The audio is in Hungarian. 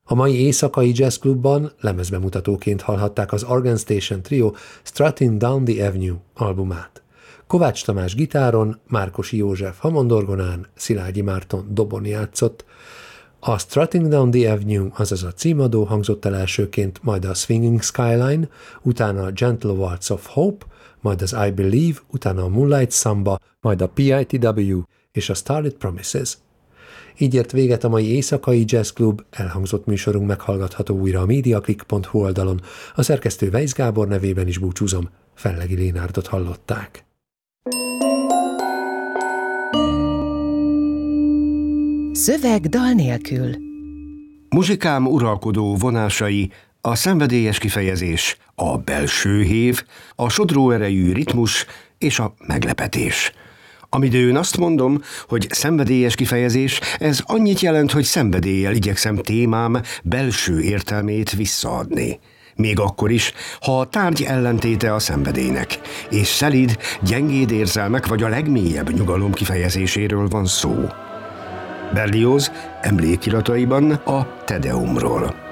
A mai éjszakai jazzklubban lemezbemutatóként hallhatták az Organ Station Trio Strutting Down the Avenue albumát. Kovács Tamás gitáron, Márkosi József hammondorgonán, Szilágyi Márton dobon játszott. A Strutting Down the Avenue, azaz a címadó hangzott el elsőként, majd a Swinging Skyline, utána a Gentle Waltz of Hope, majd az I Believe, utána a Moonlight Samba, majd a PITW és a Starlit Promises. Így ért véget a mai éjszakai jazzklub, elhangzott műsorunk meghallgatható újra a mediaclick.hu oldalon. A szerkesztő Weisz Gábor nevében is búcsúzom, Fellegi Lénárdot hallották. Szöveg dal nélkül. Muzsikám uralkodó vonásai, a szenvedélyes kifejezés, a belső hév, a sodró erejű ritmus és a meglepetés. Amidőn azt mondom, hogy szenvedélyes kifejezés, ez annyit jelent, hogy szenvedéllyel igyekszem témám belső értelmét visszaadni. Még akkor is, ha a tárgy ellentéte a szenvedélynek, és szelíd, gyengéd érzelmek vagy a legmélyebb nyugalom kifejezéséről van szó. Berlioz emlékirataiban a Te Deumról.